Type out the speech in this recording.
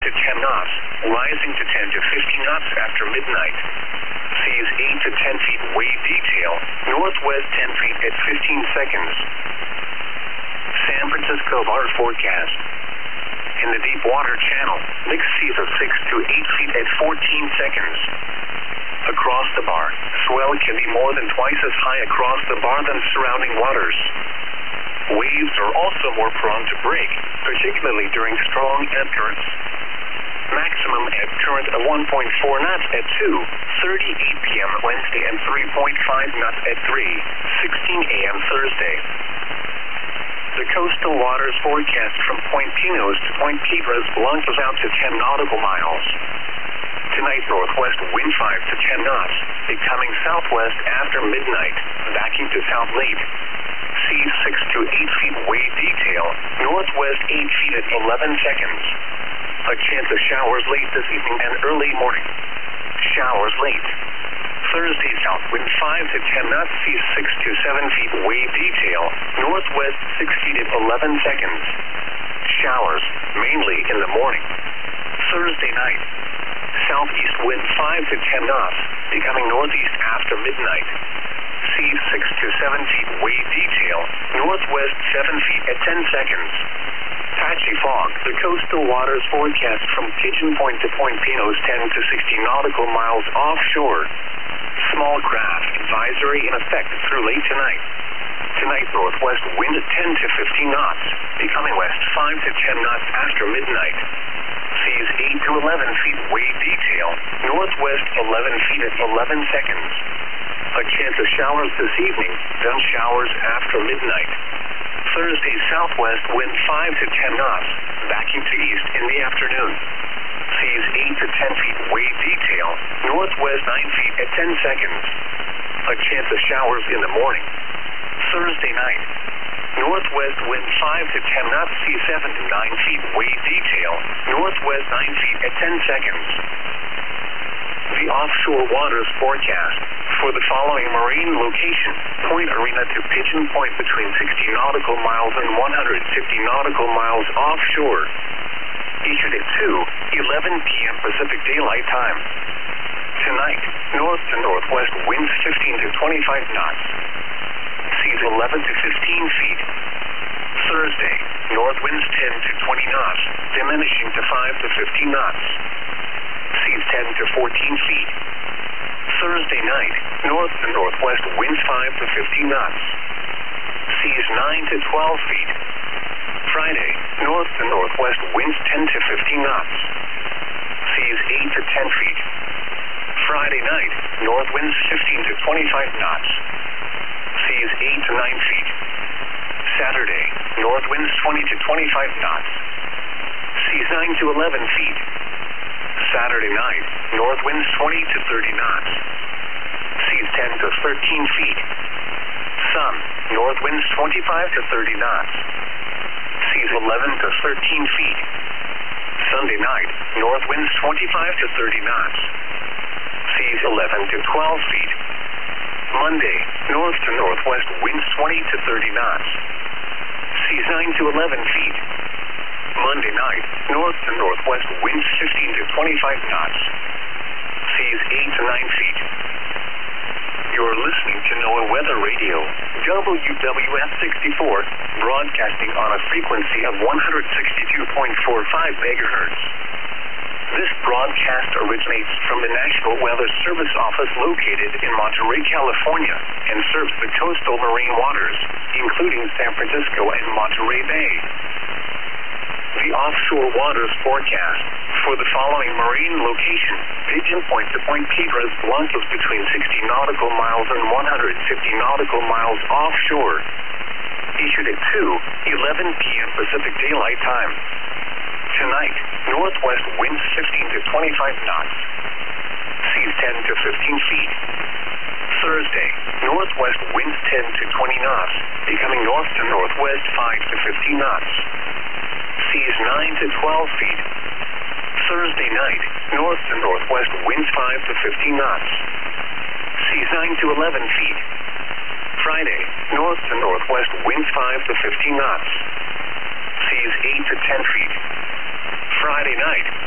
to 10 knots, rising to 10 to 15 knots after midnight. Seas 8 to 10 feet wave detail, northwest 10 feet at 15 seconds. San Francisco water forecast. In the deep water channel, mixed seas of 6 to 8 feet at 14 seconds. Across the bar, swell can be more than twice as high across the bar than surrounding waters. Waves are also more prone to break, particularly during strong ebb currents. Maximum ebb current of 1.4 knots at 2:38 p.m. Wednesday and 3.5 knots at 3:16 a.m. Thursday. The coastal waters forecast from Point Pinos to Point Piedras Blancas out to 10 nautical miles. Tonight, northwest wind 5 to 10 knots, becoming southwest after midnight, backing to south late. Seas 6 to 8 feet wave detail, northwest 8 feet at 11 seconds. A chance of showers late this evening and early morning. Showers late. Thursday, south wind 5 to 10 knots, seas 6 to 7 feet wave detail, northwest 6 feet at 11 seconds. Showers, mainly in the morning. Thursday night, southeast wind 5 to 10 knots, becoming northeast after midnight. Seas 6 to 7 feet wave detail, northwest 7 feet at 10 seconds. Patchy fog, the coastal waters forecast from Pigeon Point to Point Pinos 10 to 60 nautical miles offshore. Small craft advisory in effect through late tonight. Tonight, northwest wind 10 to 15 knots, becoming west 5 to 10 knots after midnight. Seas 8 to 11 feet wave detail, northwest 11 feet at 11 seconds. A chance of showers this evening, then showers after midnight. Thursday, southwest wind 5 to 10 knots, backing to east in the afternoon. Seas 8 to 10 feet wave detail, northwest 9 feet at 10 seconds. A chance of showers in the morning. Thursday night, northwest wind 5 to 10 knots, seas 7 to 9 feet wave detail, northwest 9 feet at 10 seconds. The offshore waters forecast for the following marine location, Point Arena to Pigeon Point between 60 nautical miles and 150 nautical miles offshore. Issued at 2:11 p.m. Pacific Daylight Time. Tonight, north to northwest winds 15 to 25 knots. Seas 11 to 15 feet. Thursday, north winds 10 to 20 knots, diminishing to 5 to 15 knots. Seas 10 to 14 feet. Thursday night, north to northwest winds 5 to 15 knots. Seas 9 to 12 feet. Friday, north to northwest winds 10 to 15 knots. Seas 8 to 10 feet. Friday night, north winds 15 to 25 knots. Seas 8 to 9 feet. Saturday, north winds 20 to 25 knots. Seas 9 to 11 feet. Saturday night, north winds 20 to 30 knots. Seas 10 to 13 feet. Sun, north winds 25 to 30 knots. Seas 11 to 13 feet. Sunday night, north winds 25 to 30 knots. Seas 11 to 12 feet. Monday, north to northwest winds 20 to 30 knots. Seas 9 to 11 feet. Monday night, north to northwest winds 15 to 25 knots. Seas 8 to 9 feet. You're listening to NOAA Weather Radio, WWF 64, broadcasting on a frequency of 162.45 megahertz. This broadcast originates from the National Weather Service Office located in Monterey, California, and serves the coastal marine waters, including San Francisco and Monterey Bay. The offshore waters forecast for the following marine location, Pigeon Point to Point Piedras Blancas between 60 nautical miles and 150 nautical miles offshore. Issued at 2:11 p.m. Pacific Daylight Time. Tonight, northwest winds 15 to 25 knots. Seas 10 to 15 feet. Thursday, northwest winds 10 to 20 knots, becoming north to northwest 5 to 15 knots. Seas 9 to 12 feet. Thursday night, north to northwest winds 5 to 15 knots. Seas 9 to 11 feet. Friday, north to northwest winds 5 to 15 knots. Seas 8 to 10 feet. Friday night,